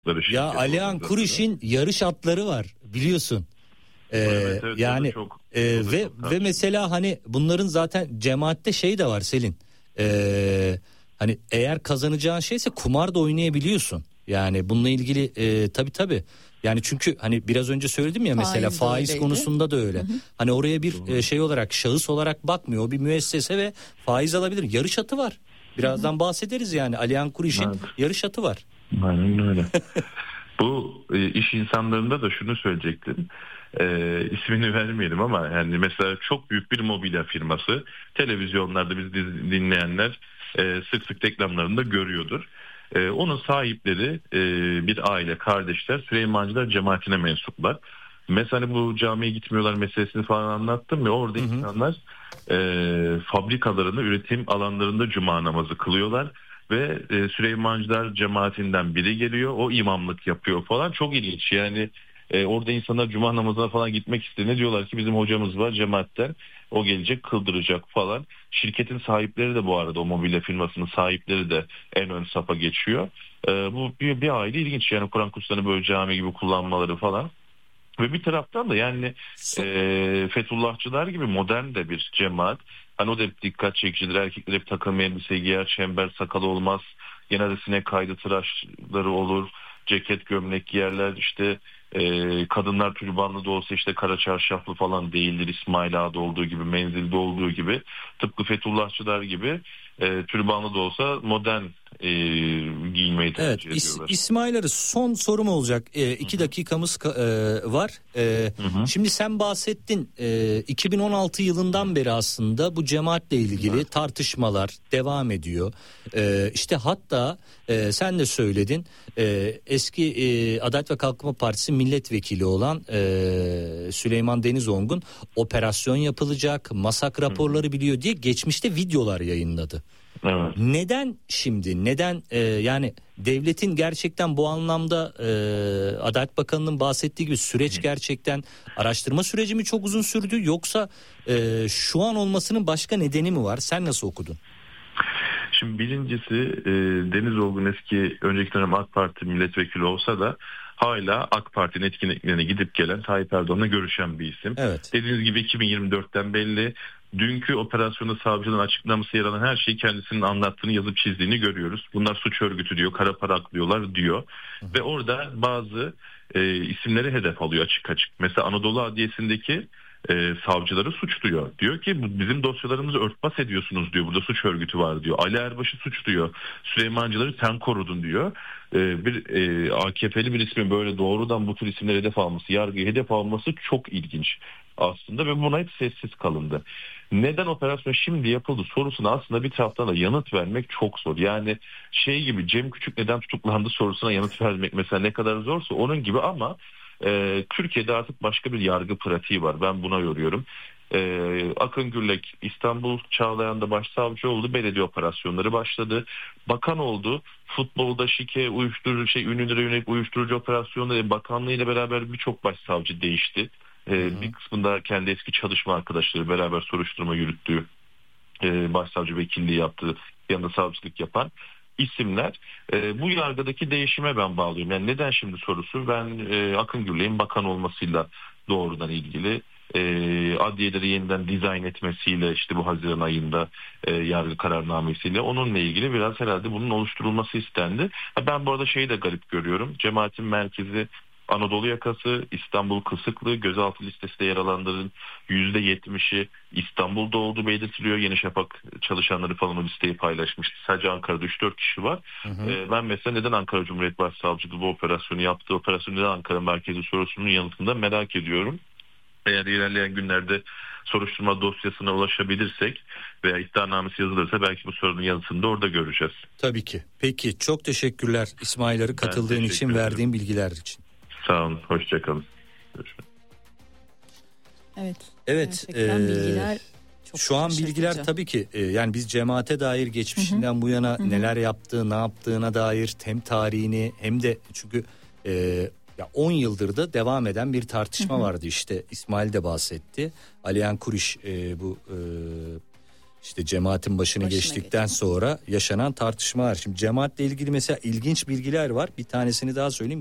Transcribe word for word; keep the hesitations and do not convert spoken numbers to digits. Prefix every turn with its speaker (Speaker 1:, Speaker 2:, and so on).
Speaker 1: Ya Alihan Kuriş'in yarış atları var biliyorsun. Ee, evet, evet, yani çok, e, ve ve mesela hani bunların zaten cemaatte şey de var Selin. Ee, hani eğer kazanacağın şeyse kumar da oynayabiliyorsun. Yani bununla ilgili e, tabii tabii. Yani çünkü hani biraz önce söyledim ya, mesela faiz, faiz konusunda da öyle. Hı hı. Hani oraya bir e, şey olarak, şahıs olarak bakmıyor. O bir müessese ve faiz alabilir. Yarış atı var. Birazdan hı hı. bahsederiz yani. Alihan Kuriş'in evet. yarış atı var.
Speaker 2: Aynen öyle. Bu e, iş insanlarında da şunu söyleyecektim. E, ismini vermeyelim ama yani mesela çok büyük bir mobilya firması, televizyonlarda biz dinleyenler e, sık sık reklamlarında görüyordur. E, onun sahipleri e, bir aile, kardeşler, Süleymancılar cemaatine mensuplar. Mesela bu camiye gitmiyorlar meselesini falan anlattım ya, orada hı hı. insanlar e, fabrikalarında, üretim alanlarında cuma namazı kılıyorlar. Ve e, Süleymancılar cemaatinden biri geliyor, o imamlık yapıyor falan, çok ilginç yani. e, orada insanlar cuma namazına falan gitmek istediğinde diyorlar ki bizim hocamız var cemaatten, o gelecek kıldıracak falan. Şirketin sahipleri de bu arada, o mobilya firmasının sahipleri de en ön safa geçiyor. e, bu bir, bir aile ilginç yani, Kur'an kurslarını böyle cami gibi kullanmaları falan. Ve bir taraftan da yani e, Fethullahçılar gibi modern de bir cemaat. Hani o da hep dikkat çekicidir. Erkekler hep takım elbise giyer, çember sakalı olmaz. Genelde sinek kaydı tıraşları olur. Ceket gömlek giyerler. İşte e, kadınlar türbanlı da olsa işte kara çarşaflı falan değildir. İsmail Ağa'da olduğu gibi, Menzil'de olduğu gibi. Tıpkı Fethullahçılar gibi e, türbanlı da olsa modern e, giyinmeyi tercih evet, ediyorlar.
Speaker 1: İs, İsmail Arı, son sorum olacak. E, iki Hı-hı. dakikamız e, var. E, şimdi sen bahsettin. E, iki bin on altı yılından beri aslında bu cemaatle ilgili evet. tartışmalar devam ediyor. E, işte hatta e, sen de söyledin. E, eski e, Adalet ve Kalkınma Partisi milletvekili olan e, Süleyman Denizongun operasyon yapılacak, masak raporları Hı-hı. biliyor diye geçmişte videolar yayınladı. Evet. Neden şimdi? Neden e, yani devletin gerçekten bu anlamda e, Adalet Bakanı'nın bahsettiği gibi süreç gerçekten araştırma süreci mi çok uzun sürdü, yoksa e, şu an olmasının başka nedeni mi var? Sen nasıl okudun?
Speaker 2: Şimdi birincisi e, Deniz Olgun eski önceki dönem AK Parti milletvekili olsa da hala AK Parti'nin etkinliklerine gidip gelen, Tayyip Erdoğan'la görüşen bir isim. Evet. Dediğiniz gibi iki bin yirmi dörtten belli. Dünkü operasyonda savcılığın açıklaması yer alan her şeyi kendisinin anlattığını, yazıp çizdiğini görüyoruz. Bunlar suç örgütü diyor, kara para aklıyorlar diyor. Hı hı. Ve orada bazı e, isimleri hedef alıyor açık açık. Mesela Anadolu Adliyesi'ndeki e, savcıları suçluyor. Diyor ki bizim dosyalarımızı örtbas ediyorsunuz diyor. Burada suç örgütü var diyor. Ali Erbaş'ı suçluyor. Süleymancıları sen korudun diyor. E, bir e, A K P'li bir ismin böyle doğrudan bu tür isimleri hedef alması, yargıyı hedef alması çok ilginç aslında ve buna hep sessiz kalındı. Neden operasyon şimdi yapıldı sorusuna aslında bir taraftan da yanıt vermek çok zor. Yani şey gibi, Cem Küçük neden tutuklandı sorusuna yanıt vermek mesela ne kadar zorsa onun gibi, ama e, Türkiye'de artık başka bir yargı pratiği var. Ben buna yoruyorum. E, Akın Gürlek İstanbul Çağlayan'da başsavcı oldu. Belediye operasyonları başladı. Bakan oldu. Futbolda şike, uyuşturucu şey, ünlülere yönelik uyuşturucu operasyonları, bakanlığı ile beraber birçok başsavcı değişti. Ee, bir kısmında kendi eski çalışma arkadaşları beraber soruşturma yürüttüğü, e, başsavcı vekilliği yaptığı, yanında savcılık yapan isimler. E, bu yargıdaki değişime ben bağlıyorum. Yani neden şimdi sorusu, ben e, Akın Gürlek'in bakan olmasıyla doğrudan ilgili. E, adliyeleri yeniden dizayn etmesiyle, işte bu Haziran ayında e, yargı kararnamesiyle, onunla ilgili biraz herhalde bunun oluşturulması istendi. Ben bu arada şeyi de garip görüyorum. Cemaatin merkezi Anadolu yakası, İstanbul Kısıklı, gözaltı listesinde yer alanların yüzde yetmişi İstanbul'da olduğu belirtiliyor. Yeni Şafak çalışanları falan o listeyi paylaşmıştı. Sadece Ankara'da üç dört kişi var. Hı hı. Ee, ben mesela neden Ankara Cumhuriyet Başsavcılığı bu operasyonu yaptı, operasyonu neden Ankara merkezi sorusunun yanıtında merak ediyorum. Eğer ilerleyen günlerde soruşturma dosyasına ulaşabilirsek veya iddianamesi yazılırsa belki bu sorunun yanıtını da orada göreceğiz.
Speaker 1: Tabii ki. Peki, çok teşekkürler İsmail Arı, katıldığın için, ederim. Verdiğin bilgiler için.
Speaker 2: Sağ olun, hoşçakalın. Görüşmek.
Speaker 3: Evet.
Speaker 1: Evet. E, bilgiler çok şu an bilgiler tabii ki e, yani biz cemaate dair geçmişinden hı hı. bu yana hı hı. neler yaptığı, ne yaptığına dair hem tarihini hem de çünkü e, ya on yıldır da devam eden bir tartışma hı hı. vardı, işte İsmail de bahsetti. Alihan Kuriş e, bu e, İşte cemaatin başını
Speaker 3: Başına
Speaker 1: geçtikten
Speaker 3: geçen.
Speaker 1: sonra yaşanan tartışmalar. Şimdi cemaatle ilgili mesela ilginç bilgiler var. Bir tanesini daha söyleyeyim.